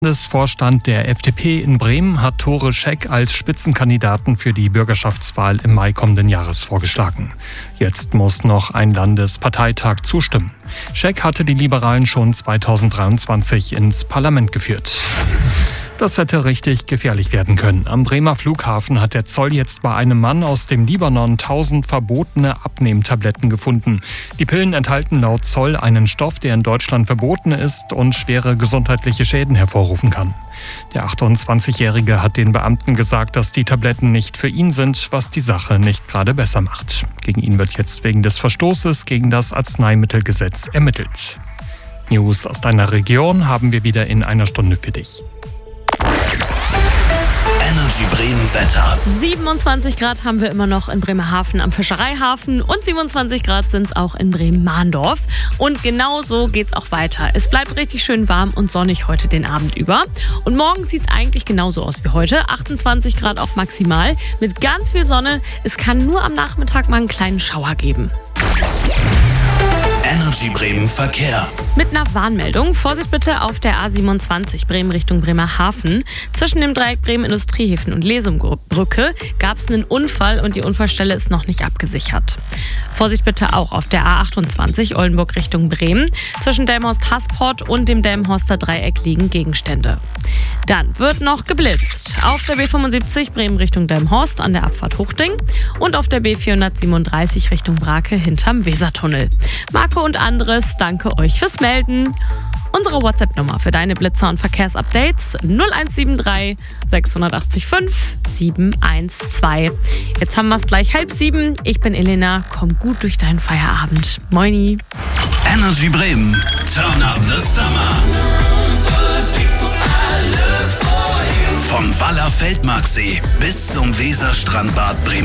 Landesvorstand der FDP in Bremen hat Tore Scheck als Spitzenkandidaten für die Bürgerschaftswahl im Mai kommenden Jahres vorgeschlagen. Jetzt muss noch ein Landesparteitag zustimmen. Scheck hatte die Liberalen schon 2023 ins Parlament geführt. Das hätte richtig gefährlich werden können. Am Bremer Flughafen hat der Zoll jetzt bei einem Mann aus dem Libanon 1000 verbotene Abnehmtabletten gefunden. Die Pillen enthalten laut Zoll einen Stoff, der in Deutschland verboten ist und schwere gesundheitliche Schäden hervorrufen kann. Der 28-Jährige hat den Beamten gesagt, dass die Tabletten nicht für ihn sind, was die Sache nicht gerade besser macht. Gegen ihn wird jetzt wegen des Verstoßes gegen das Arzneimittelgesetz ermittelt. News aus deiner Region haben wir wieder in einer Stunde für dich. Energy Bremen Wetter. 27 Grad haben wir immer noch in Bremerhaven am Fischereihafen und 27 Grad sind es auch in Bremen-Mahndorf. Und genau so geht's auch weiter. Es bleibt richtig schön warm und sonnig heute den Abend über. Und morgen sieht es eigentlich genauso aus wie heute. 28 Grad auch maximal mit ganz viel Sonne. Es kann nur am Nachmittag mal einen kleinen Schauer geben. Energy Bremen Verkehr. Mit einer Warnmeldung. Vorsicht bitte auf der A27 Bremen Richtung Bremerhaven. Zwischen dem Dreieck Bremen Industriehäfen und Lesumbrücke gab es einen Unfall und die Unfallstelle ist noch nicht abgesichert. Vorsicht bitte auch auf der A28 Oldenburg Richtung Bremen. Zwischen Delmhorst-Hasport und dem Delmhorster Dreieck liegen Gegenstände. Dann wird noch geblitzt. Auf der B75 Bremen Richtung Delmhorst an der Abfahrt Hochding und auf der B437 Richtung Brake hinterm Wesertunnel. Marco und anderes, danke euch fürs Melden. Unsere WhatsApp-Nummer für deine Blitzer und Verkehrsupdates 0173 680 5 712. Jetzt haben wir es gleich 6:30. Ich bin Elena. Komm gut durch deinen Feierabend. Moini. Energy Bremen. Turn up the summer. Vom Waller Feldmarksee bis zum Weserstrandbad Bremen.